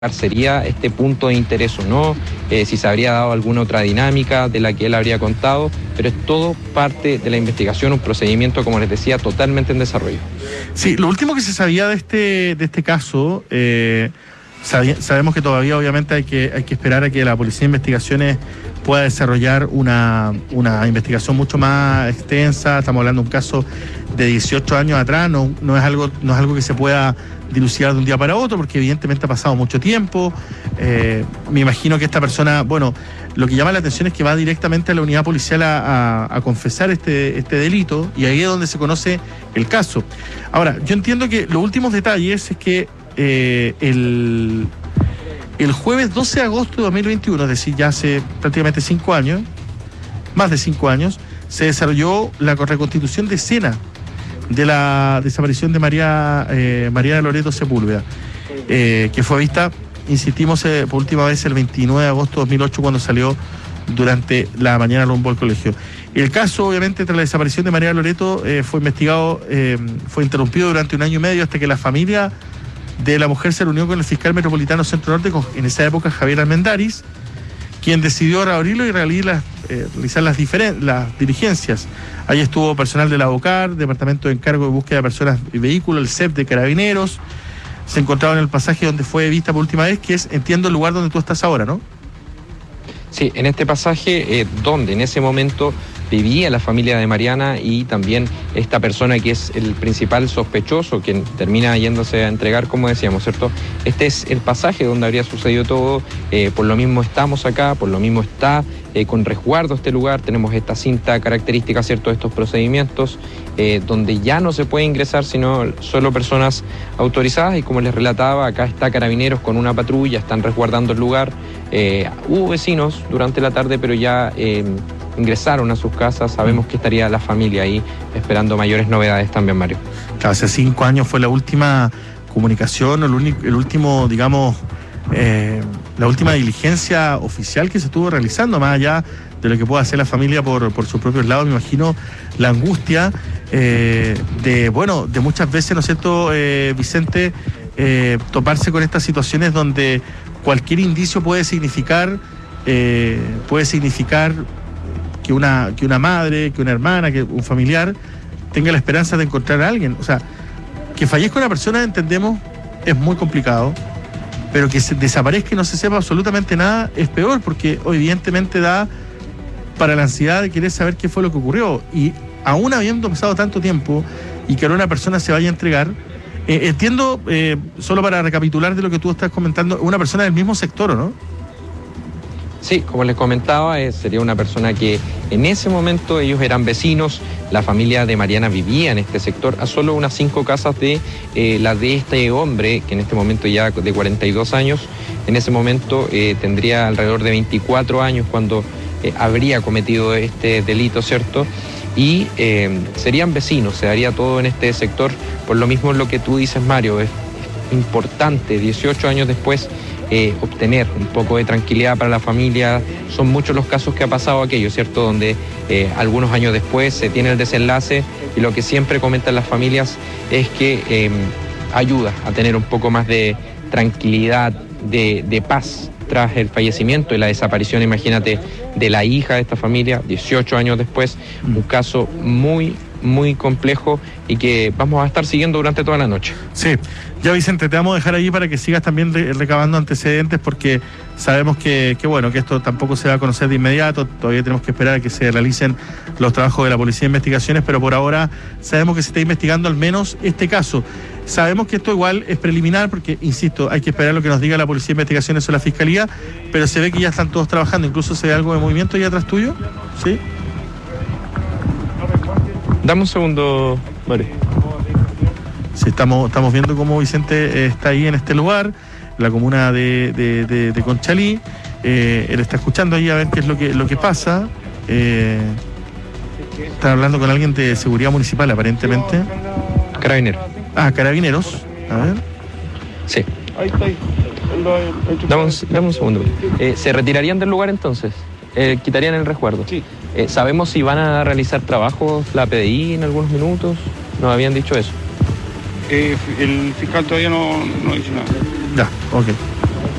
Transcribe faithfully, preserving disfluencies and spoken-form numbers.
sería este punto de interés o no, eh, si se habría dado alguna otra dinámica de la que él habría contado, pero es todo parte de la investigación, un procedimiento, como les decía, totalmente en desarrollo. Sí, lo último que se sabía de este, de este caso, eh, sabía, sabemos que todavía obviamente hay que, hay que esperar a que la Policía de Investigaciones pueda desarrollar una, una investigación mucho más extensa. Estamos hablando de un caso de dieciocho años atrás, no, no, es algo, no es algo que se pueda dilucidar de un día para otro, porque evidentemente ha pasado mucho tiempo. Eh, me imagino que esta persona, bueno, lo que llama la atención es que va directamente a la unidad policial a, a, a confesar este, este delito, y ahí es donde se conoce el caso. Ahora, yo entiendo que los últimos detalles es que eh, el... El jueves doce de agosto de dos mil veintiuno, es decir, ya hace prácticamente cinco años, más de cinco años, se desarrolló la reconstitución de escena de la desaparición de María eh, Mariana Loreto Sepúlveda, eh, que fue vista, insistimos, eh, por última vez el veintinueve de agosto de dos mil ocho, cuando salió durante la mañana rumbo al colegio. El caso, obviamente, tras la desaparición de Mariana Loreto, eh, fue investigado, eh, fue interrumpido durante un año y medio hasta que la familia de la mujer se reunió con el fiscal metropolitano Centro Norte, con, en esa época, Javier Armendáriz, quien decidió reabrirlo y realizar las, eh, realizar las, diferen- las diligencias. Ahí estuvo personal de la OCAR, Departamento de Encargo de Búsqueda de Personas y Vehículos, el C E P de Carabineros. Se encontraba en el pasaje donde fue vista por última vez, que es, entiendo, el lugar donde tú estás ahora, ¿no? Sí, en este pasaje, eh, donde en ese momento vivía la familia de Mariana y también esta persona que es el principal sospechoso, quien termina yéndose a entregar, como decíamos, ¿cierto? Este es el pasaje donde habría sucedido todo, eh, por lo mismo estamos acá, por lo mismo está eh, con resguardo este lugar, tenemos esta cinta característica, ¿cierto?, de estos procedimientos, eh, donde ya no se puede ingresar sino solo personas autorizadas, y como les relataba, acá está Carabineros con una patrulla, están resguardando el lugar. Eh, hubo vecinos durante la tarde, pero ya eh, ingresaron a sus casas. Sabemos que estaría la familia ahí esperando mayores novedades también, Mario. Claro, hace cinco años fue la última comunicación, el, único, el último, digamos, eh, la última diligencia oficial que se estuvo realizando, más allá de lo que pueda hacer la familia por, por sus propios lados. Me imagino la angustia eh, de, bueno, de muchas veces, ¿no es cierto, eh, Vicente, eh, toparse con estas situaciones donde cualquier indicio puede significar, eh, puede significar que una, que una madre, que una hermana, que un familiar tenga la esperanza de encontrar a alguien. O sea, que fallezca una persona, entendemos, es muy complicado, pero que se desaparezca y no se sepa absolutamente nada es peor, porque evidentemente da para la ansiedad de querer saber qué fue lo que ocurrió. Y aún habiendo pasado tanto tiempo y que ahora una persona se vaya a entregar, Eh, entiendo, eh, solo para recapitular de lo que tú estás comentando, una persona del mismo sector, ¿o no? Sí, como les comentaba, eh, sería una persona que en ese momento ellos eran vecinos, la familia de Mariana vivía en este sector, a solo unas cinco casas de eh, la de este hombre, que en este momento ya de cuarenta y dos años, en ese momento eh, tendría alrededor de veinticuatro años cuando eh, habría cometido este delito, ¿cierto? Y eh, serían vecinos, se daría todo en este sector. Por lo mismo lo que tú dices, Mario, es importante dieciocho años después eh, obtener un poco de tranquilidad para la familia. Son muchos los casos que ha pasado aquello, ¿cierto?, donde eh, algunos años después se tiene el desenlace, y lo que siempre comentan las familias es que eh, ayuda a tener un poco más de tranquilidad, de, de paz tras el fallecimiento y la desaparición, imagínate, de la hija de esta familia, dieciocho años después. Un caso muy, muy complejo y que vamos a estar siguiendo durante toda la noche. Sí, ya, Vicente, te vamos a dejar ahí para que sigas también re- recabando antecedentes, porque sabemos que, que, bueno, que esto tampoco se va a conocer de inmediato. Todavía tenemos que esperar a que se realicen los trabajos de la Policía de Investigaciones, pero por ahora sabemos que se está investigando al menos este caso. Sabemos que esto igual es preliminar, porque, insisto, hay que esperar lo que nos diga la Policía de Investigaciones o la Fiscalía, pero se ve que ya están todos trabajando. Incluso se ve algo de movimiento ahí atrás tuyo, ¿sí? Dame un segundo, Mario. Sí, estamos, estamos viendo cómo Vicente eh, está ahí en este lugar, la comuna de, de, de, de Conchalí. Eh, él está escuchando ahí a ver qué es lo que, lo que pasa. Eh, están hablando con alguien de seguridad municipal, aparentemente. Carabineros. Ah, Carabineros. A ver. Sí. Dame un, dame un segundo. Eh, ¿Se retirarían del lugar entonces? Eh, ¿Quitarían el resguardo? Sí. Eh, ¿Sabemos si van a realizar trabajos la P D I en algunos minutos? Nos habían dicho eso. Eh, el fiscal todavía no, no dice nada. Ya, ok.